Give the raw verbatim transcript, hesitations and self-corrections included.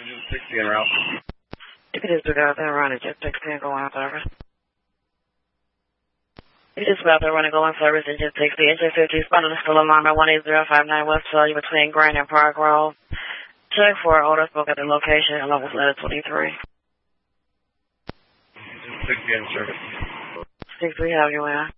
Engine sixty en route. You can just do that there, run Engine sixty and go on service. You just about there, running, go on service, Engine sixty, Engine fifty, spotted the still alarm at one eight zero five nine West Valley between Grand and Park Road. Check for Otis book at the location along with letter twenty-three. Engine sixty in service. six, we have you in.